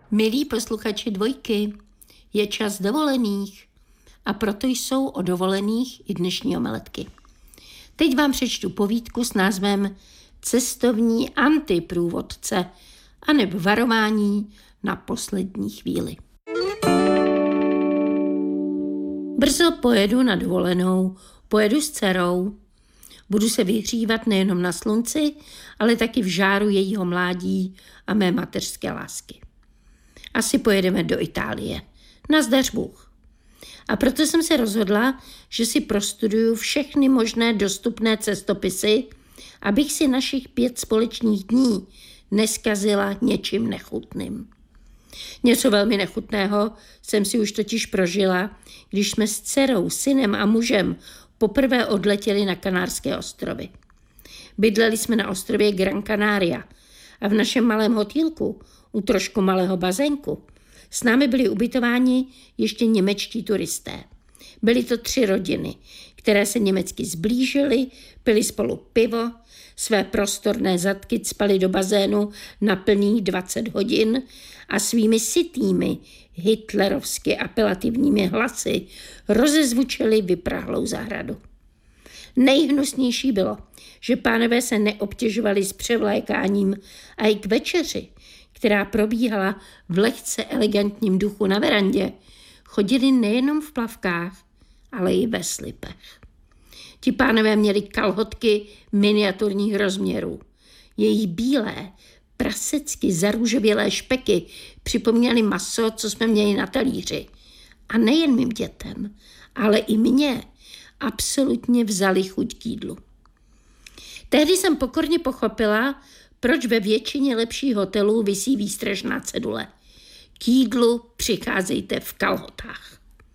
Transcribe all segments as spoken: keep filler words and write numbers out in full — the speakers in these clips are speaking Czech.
Milí posluchači Dvojky, je čas dovolených a proto jsou o dovolených i dnešní omeletky. Teď vám přečtu povídku s názvem Cestovní antiprůvodce anebo varování na poslední chvíli. Brzo pojedu na dovolenou, pojedu s dcerou. Budu se vyhřívat nejenom na slunci, ale taky v žáru jejího mládí a mé mateřské lásky. Asi pojedeme do Itálie. Nazdař Bůh. A proto jsem se rozhodla, že si prostuduju všechny možné dostupné cestopisy, abych si našich pět společných dní neskazila něčím nechutným. Něco velmi nechutného jsem si už totiž prožila, když jsme s dcerou, synem a mužem poprvé odletěli na Kanárské ostrovy. Bydleli jsme na ostrově Gran Canaria a v našem malém hotýlku u trošku malého bazénku s námi byli ubytováni ještě němečtí turisté. Byly to tři rodiny, které se německy zblížily, pili spolu pivo, své prostorné zadky cpali do bazénu na plných dvacet hodin a svými sytými hitlerovsky apelativními hlasy rozezvučili vyprahlou zahradu. Nejhnusnější bylo, že pánové se neobtěžovali s převlékáním a i k večeři, která probíhala v lehce elegantním duchu na verandě, chodili nejenom v plavkách, ale i ve slipech. Ti pánové měli kalhotky miniaturních rozměrů. Jejich bílé, prasecky zarůžovělé špeky připomínaly maso, co jsme měli na talíři. A nejen mým dětem, ale i mně absolutně vzali chuť k jídlu. Tehdy jsem pokorně pochopila, proč ve většině lepších hotelů visí výstražná cedule. K jídlu přicházejte v kalhotách.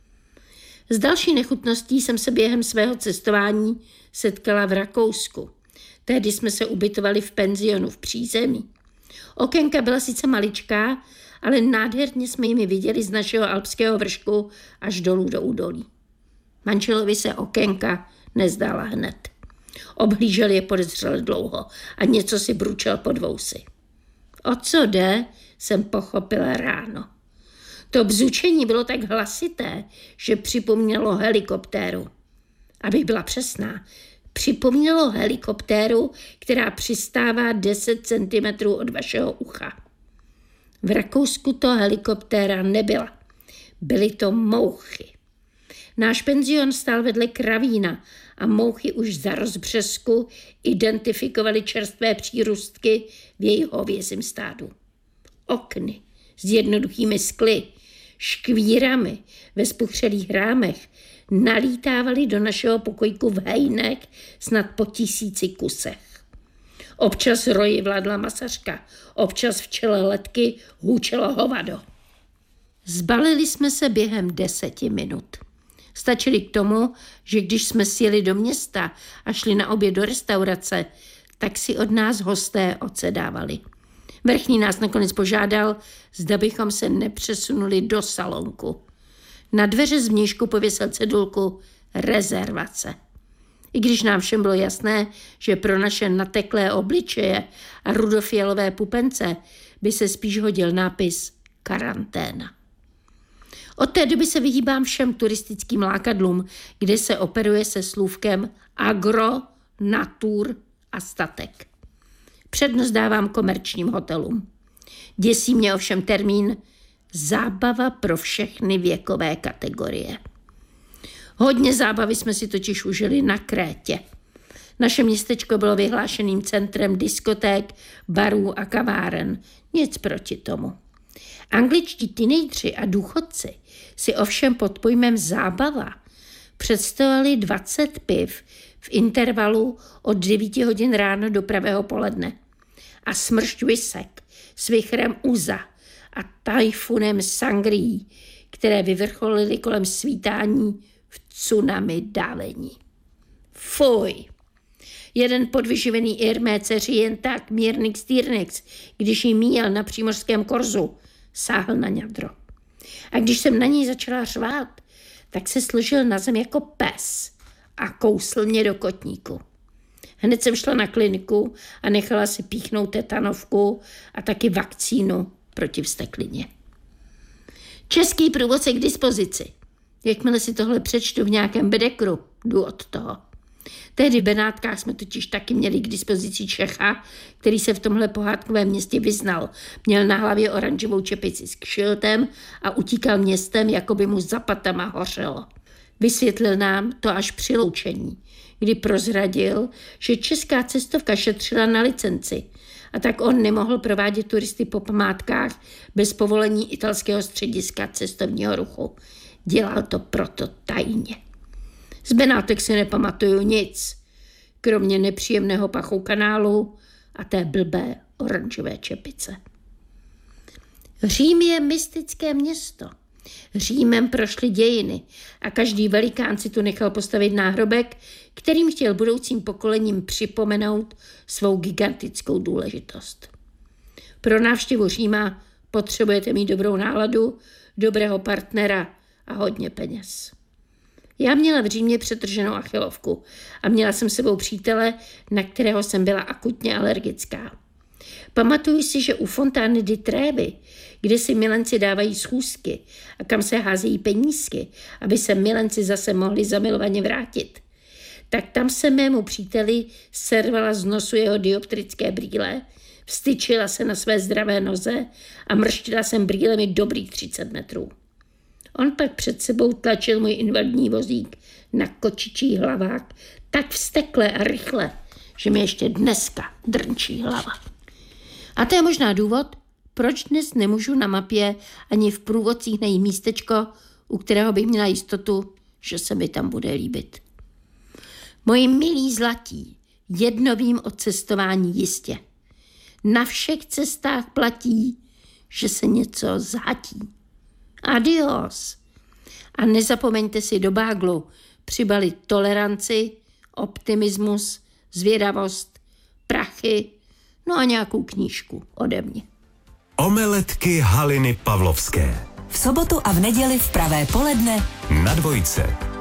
S další nechutností jsem se během svého cestování setkala v Rakousku. Tehdy jsme se ubytovali v penzionu v přízemí. Okénka byla sice maličká, ale nádherně jsme jimi viděli z našeho alpského vršku až dolů do údolí. Manželovi se okénka nezdála hned. Obhlížel je podezřele dlouho a něco si bručel pod vousy. O co jde, jsem pochopila ráno. To bzučení bylo tak hlasité, že připomnělo helikoptéru. Abych byla přesná, připomnělo helikoptéru, která přistává deset centimetrů od vašeho ucha. V Rakousku to helikoptéra nebyla. Byly to mouchy. Náš penzion stál vedle kravína a mouchy už za rozbřesku identifikovaly čerstvé přírůstky v jejich hovězím stádu. Okny s jednoduchými skly, škvírami ve spuchřelých rámech nalítávaly do našeho pokojku v hejnek snad po tisíci kusech. Občas roji vládla masařka, občas v čele letky hůčelo hovado. Zbalili jsme se během deseti minut. Stačili k tomu, že když jsme sjeli do města a šli na oběd do restaurace, tak si od nás hosté odsedávali. Vrchní nás nakonec požádal, zda bychom se nepřesunuli do salonku. Na dveře zvnějšku pověsil cedulku rezervace. I když nám všem bylo jasné, že pro naše nateklé obličeje a rudofialové pupence by se spíš hodil nápis karanténa. Od té doby se vyhýbám všem turistickým lákadlům, kde se operuje se slůvkem agro, natur a statek. Přednost dávám komerčním hotelům. Děsí mě ovšem termín zábava pro všechny věkové kategorie. Hodně zábavy jsme si totiž užili na Krétě. Naše městečko bylo vyhlášeným centrem diskoték, barů a kaváren. Nic proti tomu. Angličtí teenageři a důchodci si ovšem pod pojmem zábava představovali dvacet piv v intervalu od devíti hodin ráno do pravého poledne a smršť whisek s vichrem uza a tajfunem sangrií, které vyvrcholily kolem svítání v tsunami dálení. Fuj! Jeden podvyživený Ir mé dceři jen tak mírnix týrnix, když jí míjel na přímořském korzu, sáhl na ňadro. A když jsem na něj začala řvát, tak se složil na zem jako pes a kousl mě do kotníku. Hned jsem šla na kliniku a nechala si píchnout tetanovku a taky vakcínu proti vzteklině. Český průvodce k dispozici. Jakmile si tohle přečtu v nějakém bedekru, jdu od toho. Tehdy v Benátkách jsme totiž taky měli k dispozici Čecha, který se v tomhle pohádkovém městě vyznal. Měl na hlavě oranžovou čepici s kšiltem a utíkal městem, jako by mu za patama hořelo. Vysvětlil nám to až při loučení, kdy prozradil, že česká cestovka šetřila na licenci a tak on nemohl provádět turisty po památkách bez povolení italského střediska cestovního ruchu. Dělal to proto tajně. Z Benátek si nepamatuju nic, kromě nepříjemného pachu kanálu a té blbé oranžové čepice. Řím je mystické město. Římem prošly dějiny a každý velikán si tu nechal postavit náhrobek, kterým chtěl budoucím pokolením připomenout svou gigantickou důležitost. Pro návštěvu Říma potřebujete mít dobrou náladu, dobrého partnera a hodně peněz. Já měla v Římě přetrženou achilovku a měla jsem sebou přítele, na kterého jsem byla akutně alergická. Pamatuju si, že u Fontány di Trevi, kde si milenci dávají schůzky a kam se házejí penízky, aby se milenci zase mohli zamilovaně vrátit, tak tam se mému příteli servala z nosu jeho dioptrické brýle, vstyčila se na své zdravé noze a mrštila jsem brýlemi dobrých třicet metrů. On pak před sebou tlačil můj invalidní vozík na kočičí hlavách tak vztekle a rychle, že mi ještě dneska drnčí hlava. A to je možná důvod, proč dnes nemůžu na mapě ani v průvodcích najít místečko, u kterého bych měla jistotu, že se mi tam bude líbit. Moji milí zlatí, jedno vím o cestování jistě. Na všech cestách platí, že se něco zhatí. Adios. A nezapomeňte si do báglu přibalit toleranci, optimismus, zvědavost, prachy, no a nějakou knížku ode mě. Omeletky Haliny Pavlovské. V sobotu a v neděli v pravé poledne na Dvojce.